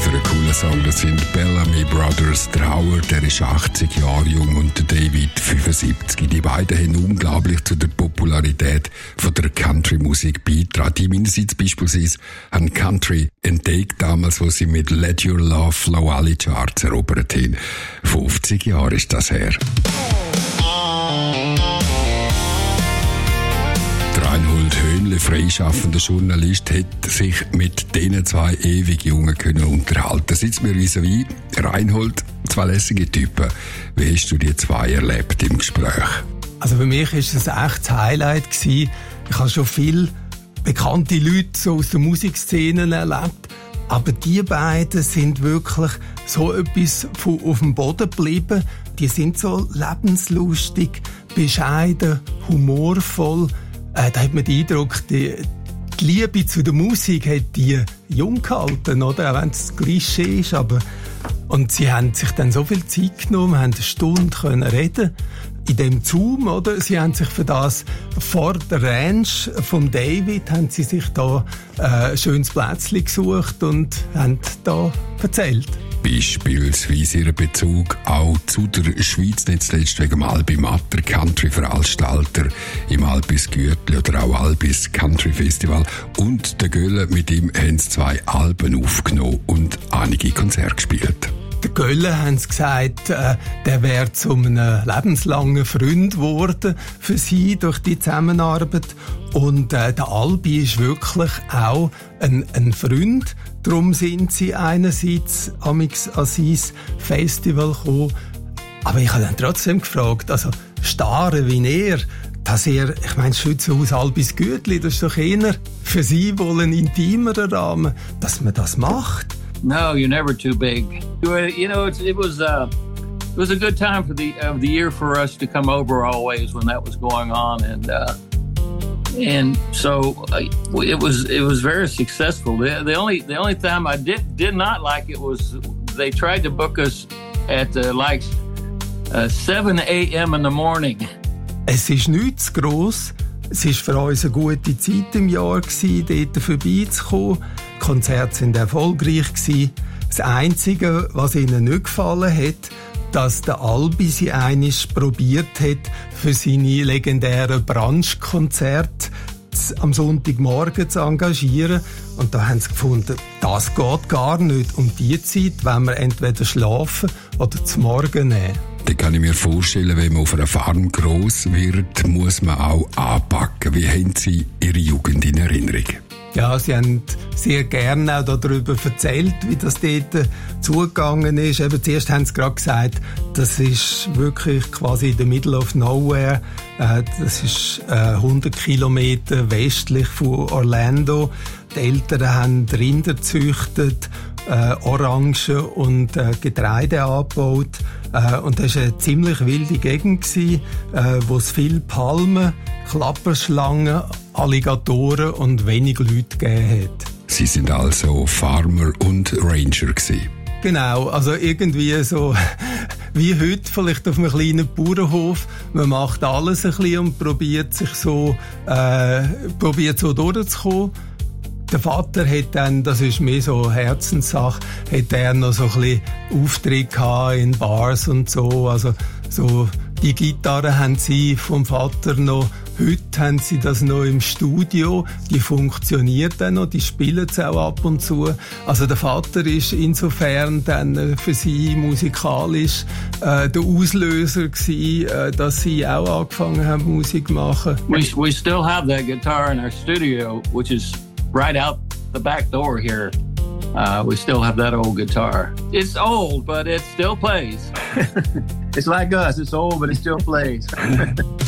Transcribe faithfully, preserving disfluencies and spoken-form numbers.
für einen coolen Song. Das sind Bellamy Brothers. Der Howard, der ist achtzig Jahre jung und der David fünfundsiebzig. Die beiden haben unglaublich zu der Popularität von der Country-Musik beigetragen. Die meinerseits beispielsweise haben Country entdeckt, damals, wo sie mit Let Your Love Flow alle Charts erobert haben. fünfzig Jahre ist das her. Reinhold Höhnle, freischaffender Journalist, hat sich mit diesen zwei ewig Jungen können unterhalten. Sitzt mir vis-à-vis. Reinhold, zwei lässige Typen. Wie hast du die zwei erlebt im Gespräch? Also für mich war es ein echtes Highlight gewesen. Ich habe schon viele bekannte Leute so aus der Musikszene erlebt. Aber die beiden sind wirklich so etwas von auf dem Boden geblieben. Die sind so lebenslustig, bescheiden, humorvoll. Äh, da hat man den Eindruck, die, die Liebe zu der Musik hat die jung gehalten, oder? Auch wenn es ein Klischee ist. Aber und sie haben sich dann so viel Zeit genommen, haben eine Stunde können reden in dem Zoom, oder? Sie haben sich für das vor der Ranch vom David haben sie sich da äh, ein schönes Plätzchen gesucht und haben da erzählt. Beispielsweise ihren Bezug auch zu der Schweiz, nicht zuletzt wegen dem Albi Matter, Country-Veranstalter im Albis Gürtli oder auch Albis Country Festival. Und der Gölle, mit ihm haben sie zwei Alben aufgenommen und einige Konzerte gespielt. Der Gölle haben sie gesagt, äh, der wäre zu einem lebenslangen Freund geworden für sie durch die Zusammenarbeit. Und äh, der Albi ist wirklich auch ein, ein Freund. Darum sind sie einerseits amix an sein Festival gekommen. Aber ich habe dann trotzdem gefragt, also Starre wie er, dass er, ich meine, das Schützenhaus Albis Gürtli, das ist doch eher für sie wohl ein intimerer Rahmen, dass man das macht. No, you're never too big. You know, it's, it was uh, it was a good time for the of the year for us to come over always when that was going on, and uh, and so uh, it was it was very successful. The, the only the only time I did did not like it was they tried to book us at uh, like uh, seven a.m. in the morning. Es ist nicht zu gross. Es war für uns eine gute Zeit im Jahr, dort vorbeizukommen. Die Konzerte waren erfolgreich. Das Einzige, was ihnen nicht gefallen hat, dass der Albi sie einmal probiert hat, für seine legendären Brunch-Konzerte am Sonntagmorgen zu engagieren. Und da haben sie gefunden, das geht gar nicht. Um diese Zeit wollen wir entweder schlafen oder zum Morgen nehmen. Da kann ich mir vorstellen, wenn man auf einer Farm gross wird, muss man auch anpacken. Wie haben Sie Ihre Jugend in Erinnerung? Ja, sie haben sehr gerne auch darüber erzählt, wie das dort zugegangen ist. Eben zuerst haben sie gerade gesagt, das ist wirklich quasi in the middle of nowhere. Äh, das ist äh, hundert Kilometer westlich von Orlando. Die Eltern haben Rinder gezüchtet, äh, Orangen und äh, Getreide angebaut. Äh, und das war eine ziemlich wilde Gegend, gewesen, äh, wo es viele Palmen, Klapperschlangen, Alligatoren und wenig Leute gegeben hat. Sie sind also Farmer und Ranger gewesen. Genau, also irgendwie so wie heute vielleicht auf einem kleinen Bauernhof. Man macht alles ein bisschen und probiert sich so, äh, probiert so durchzukommen. Der Vater hat dann, das ist mehr so Herzenssache, hat er noch so ein bisschen Auftritte gehabt in Bars und so. Also so die Gitarre haben sie vom Vater noch. Heute haben sie das noch im Studio. Die funktioniert dann noch, die spielen es auch ab und zu. Also der Vater ist insofern dann für sie musikalisch äh, der Auslöser gewesen, äh, dass sie auch angefangen haben, Musik zu machen. We, we still have that guitar in our studio, which is right out the back door here. Uh, we still have that old guitar. It's old, but it still plays. It's like us. It's old, but it still plays.